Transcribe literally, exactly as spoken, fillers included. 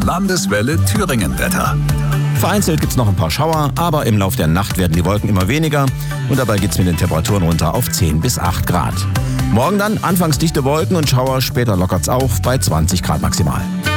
Landeswelle Thüringen-Wetter. Vereinzelt gibt's noch ein paar Schauer, aber im Lauf der Nacht werden die Wolken immer weniger und dabei geht's mit den Temperaturen runter auf zehn bis acht Grad. Morgen dann anfangs dichte Wolken und Schauer, später lockert's auf bei zwanzig Grad maximal.